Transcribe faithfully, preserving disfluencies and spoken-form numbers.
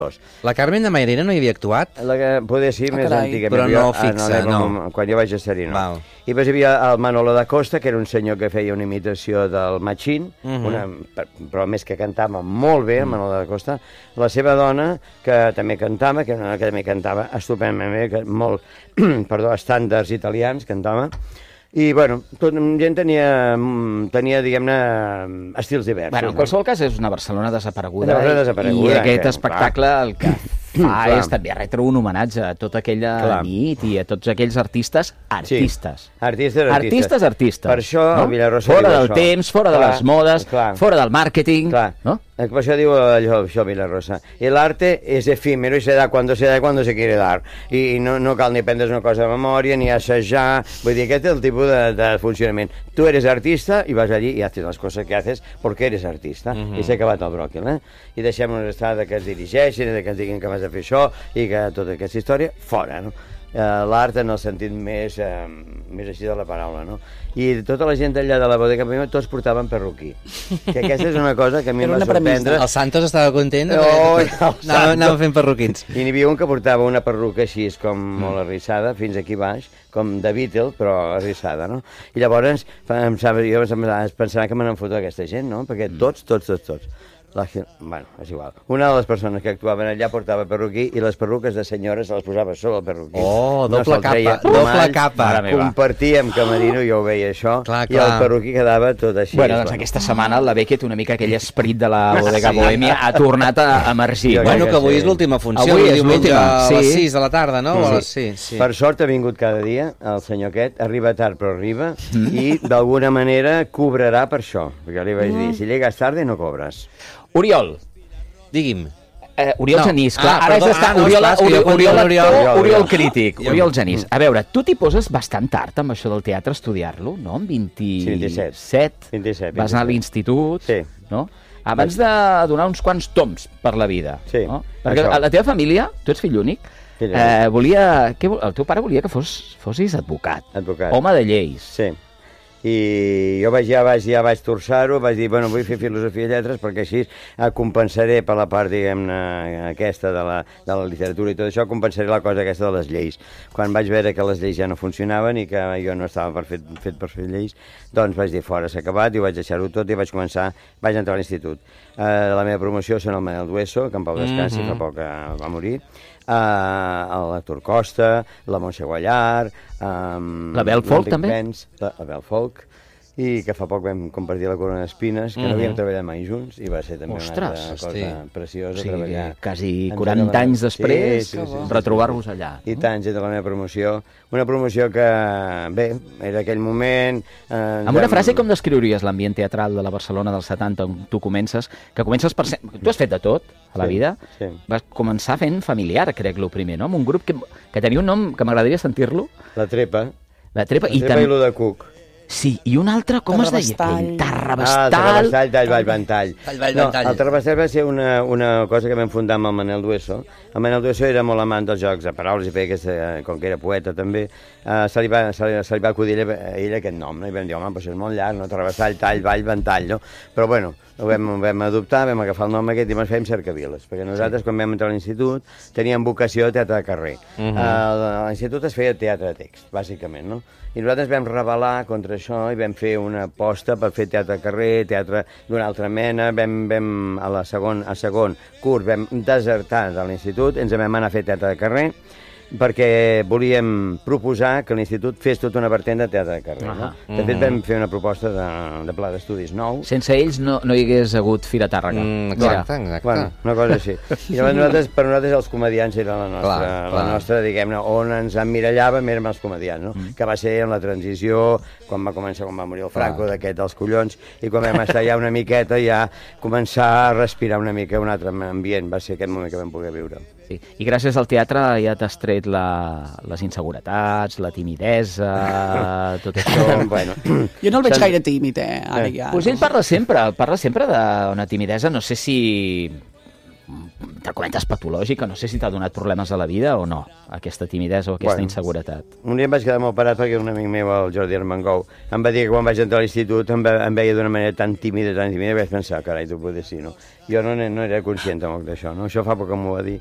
La Carmen de Mairena no hi havia actuat? La que poder ser Ah, més carai. antiga. Però jo- no ah, fixa, no. no. Quan jo vaig estar-hi, no. Val. I després hi havia el Manolo da Costa, que era un senyor que feia una imitació del Machín, Mhm. una, per- però més que cantava molt bé, el Manolo da Costa. La seva dona, que també cantava, que era una dona que també cantava estupendament bé, que molt, perdó, estàndards italians cantava. I, bueno, tot, gent tenia, tenia diguem-ne, estils diversos. Bueno, en qualsevol cas, és una Barcelona desapareguda. Una Barcelona desapareguda, I aquest que, espectacle el que fa Clar. és també retre un homenatge a tota aquella Clar. nit i a tots aquells artistes, artistes. Sí. Artistes, artistes. Artistes, artistes. Per això el Vilarrosa Fora diu del això. temps, fora de Clar, les modes, clar. fora del màrqueting. Clar. No? Per això diu allò, això Vilarrosa. El arte es efímero y se da cuando se da y cuando se quiere dar. I no, no cal ni prendre's una cosa de memòria, ni assajar. Vull dir, aquest és el tipus de, de funcionament. Tu eres artista i vas allí i haces les coses que haces porque eres artista. Uh -huh. I s'ha acabat el bròquil, eh? I deixem-nos estar de que es dirigeixin, de que ens diguin que vas a fer això i que tota aquesta història, fora, no? Eh, l'art en el sentit més, eh, més així de la paraula, no? I tota la gent allà de la bodega prima tots portaven perruquí. Que aquesta és una cosa que a mi em Era va una premissa. sorprendre. El Santos estava content? Oh, perquè el Santos. anava, anava fent perruquins. I n'hi havia un que portava una perruca així, com molt arrissada, fins aquí baix, com de Beatle, però arrissada, no? I llavors, em sap, jo em pensava que me n'han fotut aquesta gent, no? Perquè tots, tots, tots, tots. La, bueno, és igual. Una de les persones que actuaven allà portava perruquí i les perruques de senyores se les posava sobre el perruquí. Oh, doble se'l treia capa, doble mai. capa. Mare meva. Compartíem camerino, jo ho veia això, Clar, i clar. el perruquí quedava tot així. Bueno, doncs aquesta setmana la Beckett, una mica aquell esperit de la bodega Sí. bohèmia, ha tornat a emergir. Jo Bueno, crec que avui sí. és l'última funció, Avui el és diumenge l'última, a les sí. sis de la tarda, no? O a Sí. les sis, sí. Per sort ha vingut cada dia el senyor aquest, arriba tard però arriba, i d'alguna manera cobrarà per això, perquè li vaig dir, si llegas tarde no cobres. Oriol. Digui'm. Eh, Oriol No. Genís, clar, Ah, ara perdó, és d'estar ah, no, Oriol, esclar, és que jo Oriol, quan Oriol, diu actor, Oriol, Oriol Oriol. crític, Jo- Oriol Genís. A veure, tu t'hi poses bastant tard amb això del teatre, a estudiar-lo, no? Amb vint-i-set. vint-i-set. vint-i-set, Vas anar a vint-i-set. l'institut, Sí. no? Abans de donar uns quants toms per la vida. Sí, No? Perquè això. a la teva família, tu ets fill únic, Fill eh, volia, què, vol- el teu pare volia que fos, fossis advocat. Advocat. Home de lleis. Sí. I jo vaig, ja vaig, ja vaig torçar-ho, vaig dir, bueno, vull fer filosofia i lletres perquè així eh, compensaré per la part, diguem-ne, aquesta de la, de la literatura i tot això, compensaré la cosa aquesta de les lleis. Quan vaig veure que les lleis ja no funcionaven i que jo no estava per fet, fet per fer lleis, doncs vaig dir, fora, s'ha acabat, i vaig deixar-ho tot i vaig començar, vaig entrar a l'institut. Eh, la meva promoció són el Manel Dueso, que en Pau Descansi mm -hmm. fa poc que va morir, Uh, l'Artur Costa, la Montse Guallar, um, La Bel Folk, també? Benz, la, la Bel Folk, i que fa poc vam compartir la Corona d'Espines, que mm -hmm. no havíem treballat mai junts, i va ser també Ostres, una altra cosa hosti. preciosa. O sigui, treballar. quasi Ens quaranta agradava. anys després, Sí, sí, sí, sí, retrobar-vos sí, sí. allà. I tant, gent de la meva promoció. Una promoció que, bé, era aquell moment... Eh, Amb una frase, com descriuries l'ambient teatral de la Barcelona dels setanta, on tu comences, que comences per... Ser... Tu has fet de tot a la Sí, vida. sí. Vas començar fent familiar, crec, el primer, no? Amb un grup que, que tenia un nom que m'agradaria sentir-lo. La trepa. La Trepa. La I, trepa tam... i lo de Cuc. Sí, i un altre, com es deia? Terrabastall. Aquell? Ah, el Terrabastall. Terrabastall, Tall, Vall, Ventall. Tall, Vall, no, Ventall. el Terrabastall va ser una, una cosa que vam fundar amb el Manel Dueso. El Manel Dueso era molt amant dels jocs de paraules i feia aquesta, com que era poeta també, eh, se, li va, se, li, se li va acudir a ell, a ell aquest nom, no? I vam dir, home, però és molt llarg, no? Terrabastall, Tall, Vall, Ventall, no? Però bueno, ho vam, ho vam adoptar, vam agafar el nom aquest i ens fèiem cercaviles, perquè nosaltres, quan vam entrar a l'institut, teníem vocació de teatre de carrer. Uh -huh. A l'institut es feia teatre de text, bàsicament, no? I nosaltres vam rebel·lar contra això i vam fer una aposta per fer teatre de carrer, teatre d'una altra mena, vam, vam a la segon, a segon curs vam desertar de l'institut, ens vam anar a fer teatre de carrer, perquè volíem proposar que l'institut fes tota una vertent de teatre de carrer. No? De fet, vam fer una proposta de, de pla d'estudis nou. Sense ells no, no hi hagués hagut Fira Tàrrega. Mm, exacte, exacte. Bueno, una cosa així. I llavors nosaltres, per nosaltres els comediants era la nostra, Clar, la clar. nostra diguem-ne, on ens emmirallàvem érem els comediants, no? Mm. Que va ser en la transició, quan va començar, quan va morir el Franco, d'aquest dels collons, i quan vam estar ja una miqueta, ja començar a respirar una mica un altre ambient, va ser aquest moment que vam poder viure. Sí. I gràcies al teatre ja t'has tret la, les inseguretats, la timidesa, tot això. Bueno, Jo no el veig Sant- gaire tímid, eh, ara ja. Pues ell parla sempre, parla sempre d'una timidesa, no sé si entre cometes, patològica. No sé si t'ha donat problemes a la vida o no, aquesta timidesa o aquesta Bueno. inseguretat. Un dia em vaig quedar molt parat perquè un amic meu, el Jordi Armengou, em va dir que quan vaig entrar a l'institut em, ve, em veia d'una manera tan tímida, tan tímida, i vaig pensar, carai, tu poder sí, no? Jo no, no era conscient tampoc d'això, no? Això fa poc que m'ho va dir.